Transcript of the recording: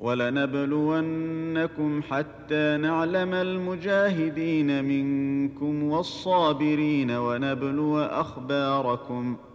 ولنبلونكم حتى نعلم المجاهدين منكم والصابرين ونبلو أخباركم